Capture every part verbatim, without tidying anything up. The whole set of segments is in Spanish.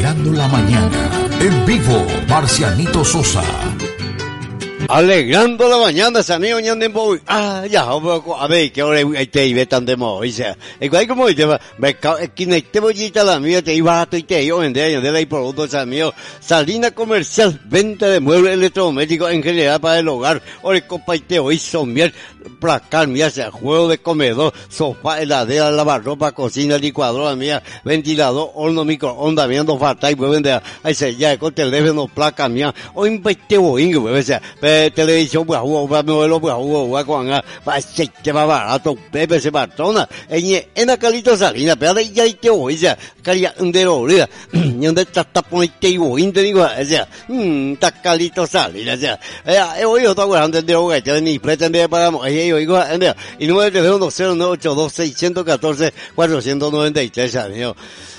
Alegrando la mañana. En vivo, Marcianito Sosa. Alegrando la mañana, amigo ñanden boy. Ah, ya, a ver, que ahora te iba tan de modo, dice. Igual como te va, mercado, que te voy a la mía, te iba a tu y te yo vender, de la productos, amigo. Salina comercial, venta de muebles electrodomésticos en general para el hogar. Ahora, compa, y te hoy somier, placar, mía, sea juego de comedor, sofá, heladera, lavarropa, cocina, licuadora, mía, ventilador, horno, microondas, viendo falta y pueden vender, ahí se ya, con teléfono, placa, mía, o investe boingo, puede ser, televisión, pues, jugo, va, modelo, pues, jugo, va, con, va, aceite, va, barato, pepe, se batona, en, en la calito salina, pero de ya, y te voy, o sea, caría, un de olida, y donde está, está, ponete, y voy, te digo, o sea, mmm, está calito salina, o sea, eh, hoy yo estoy hablando de hogar, te ni pretende pagamos, eh, yo digo, eh, y número de teléfono cero nueve ocho dos seis uno cuatro cuatro nueve tres, amigo.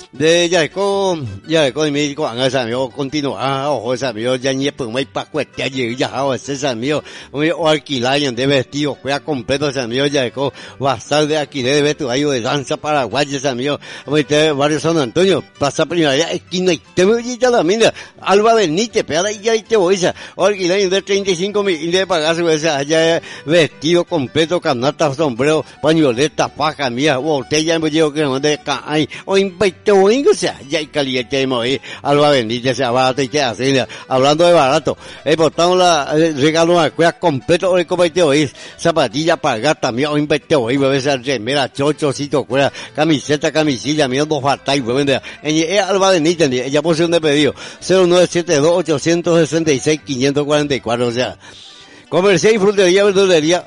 De ya con ya con mi con esa amigo continúa ojo esa amigo ya ni pues muy pa cuesta allí ya hago ese amigo o alquilar de vestido juega completo ese amigo ya con basal de alquiler de vestuario de danza paraguaya ese amigo de barrio San Antonio plaza primera esquina y te me ya la mina Alba Benítez pero ya y te voy esa alquiler de treinta y cinco mil y de pagarse esa allá vestido completo canasta sombrero pañoleta faja mía botella me llevo que no de cae o invito o sea, ya hay caliente de Alba Benítez, sea barato y te hace, hablando de barato, he portado la, regalo a cueva completo, hoy como te oís, zapatilla para gata, mío, invente hoy, bebé, esa remera, chochocito, cueva, camiseta, camisilla, mío, dos falta y bebé, en Alba Benítez, ella posee un de pedido, cero nueve siete dos ocho seis seis cinco cuatro cuatro, o sea, comercial y frutería, verdulería,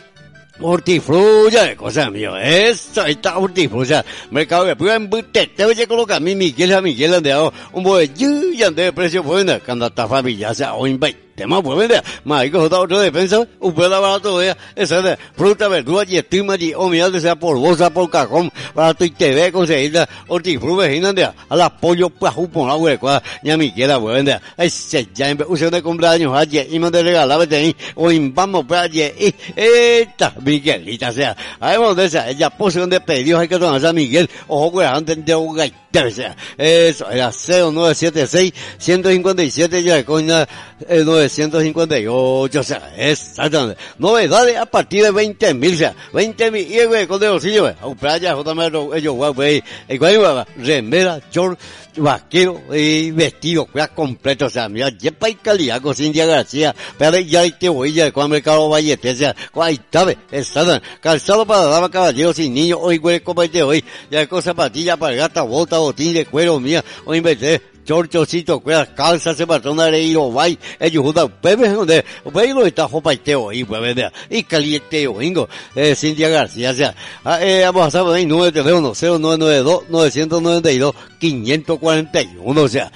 hortifrulla de cosas mío, eso, ahí está hortifrulla, mercado de prueba en te voy a colocar a mi Miguel, a Miguel, ande un bollillo y ande de precio bueno, cuando está familia, o sea, o invite. Tema pues vender, más hay que joder otro defensa, un pedazo barato de esa de fruta, verdura y estima y o miel sea por bolsa, por cajón, barato y te ve conseguir hortifruta, vecina a las pollo pues un por la hueca, ya mi quiera pues vender, ese ya en uso de cumpleaños ayer y me de regalar ahí, o vamos para ayer y esta Miguelita sea, ahí vamos de esa, ella posición de pedidos hay que tomar a Miguel, ojo que antes de un gaitero sea, eso era cero nueve siete seis uno cinco siete ya coña novecientos cincuenta y ocho, o sea, exactamente. Novedades a partir de veinte mil, o sea, veinte mil, y güey, con de bolsillo, güey, a playa, jotamente, ellos, güey, el güey, remera, short, vaquero, y vestido, güey, completo, o sea, mira, yepa y calidad, con Cintia García, pero ya te voy, ya, con el mercado Vallete, o sea, ahí está, exactamente, calzado para damas, caballeros y niños, hoy, güey, como este hoy, ya con zapatillas para gata, bota, botín de cuero, mía, hoy inventé, chorchocito, cuerdas, calzas, se patrona de hilo, vai, ellos juntan, bebé, donde, bebé, está jopa y teo, y pues, vender, y caliente, oingo, eh, Cintia García, o sea, eh, vamos a saber ahí, número de teléfono, cero nueve nueve dos, nueve nueve dos, cinco cuatro uno, o sea,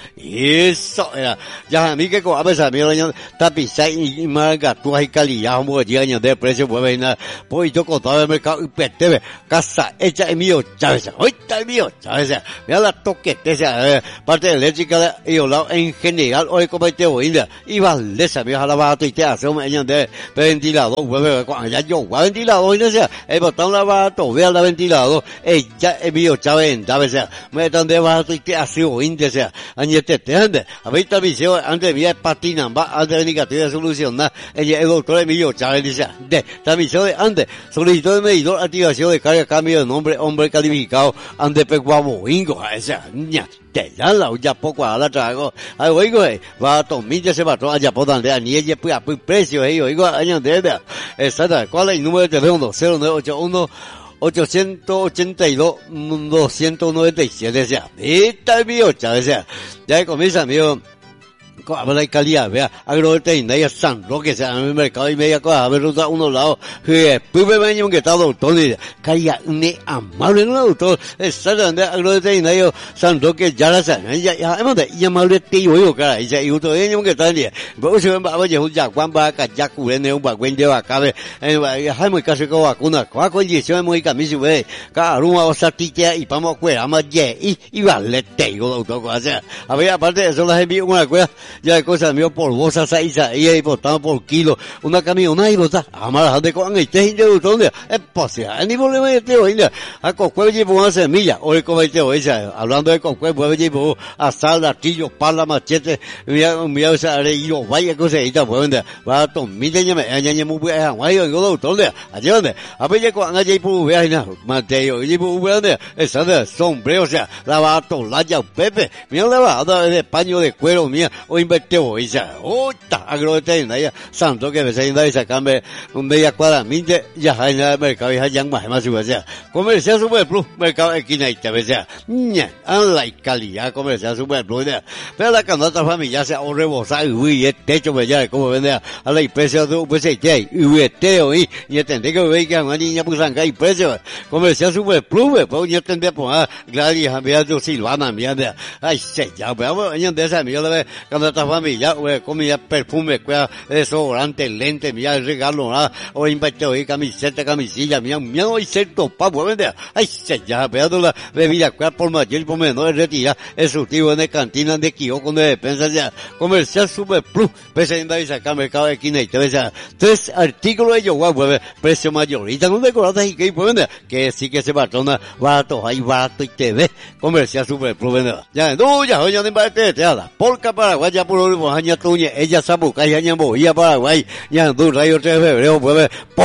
eso era, ya a mí que con a veces a mí, tapizar y margatúas y calidad, como que llegan de precio, pues, venir, pues, yo contaba el mercado, y petebe, casa hecha en mío, Chávez, hoy está el mío, Chávez, mira la toquete, o sea, parte de leche, y hablado en general hoy como te voy y valesa me a la bata y te hace un año de ventilador cuando ya yo voy a ventilador y no sea he botado la bata vea la ventilador ella es mío Chávez o sea me dan de bata y te hace un o sea año te te ande a ver esta visión antes de patina va antes de negativa de solucionar ella el doctor Emilio Chávez dice de esta visión de antes solicitud de medidor activación de carga cambio de nombre hombre calificado ande peguabo bingo o sea ña te ya la ya poco a la trago ay oigo va a tomar ese patrón allá por donde ni ella pues a precio ahí oigo año de ella exacto cuál es el número de teléfono cero nueve ocho uno ochocientos ochenta y dos doscientos noventa y siete o sea esta es mío Chávez o sea ya comienza amigo habla de calidad, vea, agroveterinaria San Roque, se llama el mercado y media cosa, a ver, ruta uno lado, que después me venía que está doctor, y calidad, ne amable, no doctor, exactamente, agroveterinario San Roque, ya la sabe, ya, ya, ya, ya, amable, te digo, cara, y ya, y usted viene que está, y, pero si me va a ver, un yacuán, va a callar, cubrirme, un bagüen de vacabe, eh, hay muy casi con vacuna, con condición, muy camisa, ve, cada uno va a satir, y vamos a cuidar, más, y, y vale, te digo, doctor, o sea, a ver, aparte de eso, las envío una cueva, ya de cosas mío por bolsa seis y ahí botado por kilo, una camioneta y bota, amar de con este gente de donde es posible, ni problema de este hoy, a cocuel llevo una semilla, o el comete hoy, hablando de cocuel, pues llevo asal, artillo, pala, machete, mira, mira, esa areillo, vaya cosa y tal, pues va a tomar, mira, ya me, ya me muy bien, guay, yo lo donde, allí donde, a ver, ya cuando allí por ver, na, Mateo, y por ver, esa de sombrero, o sea, la va a tomar ya Pepe, mira la va de paño de cuero mía, o invertió hoy, ya, oh, ta, agrote, ya, santo que me se inda y sacarme un media cuadra, minte, ya hay nada de mercado, ya ya más, más, ya, comercial super plus, mercado esquina y te ves, ya, ña, an la calidad comercial super plus, ya, pero la canasta familiar se ahorre rebosar, uy, el techo, me ya, como vende a la impresión de un P C T, uy, este, oí, y entendé que ve que a una niña pues acá y precio, comercial super plus, pues yo tendría pues, Gladys, a mí, yo Silvana, mía, ay, se ya, pero yo de esa, mía, de canasta familiar, güey, comida, perfume, cuida, desodorante, lente, mía, regalo, nada, o invertido, y camiseta, camisilla, mía, mía, hoy se topa, pues vende, ay, se ya, pero la bebida, cuida por mayor y por menor, retira, el surtido en de cantina, de kiosco, de despensa, ya, comercial super plus, presenta y saca mercado de esquina y te ves, tres artículos de yoga, pues, precio mayorita, no decoradas y que, pues vende, que sí que se patrona, barato, ahí barato y te ve, comercial super plus, vende, ya, no, ya, oye, no invarte, te habla, porca Paraguay, ya por último, aña tuña, ella sabe, que hay aña movía Paraguay, ya, dos rayos tres de febrero, pues,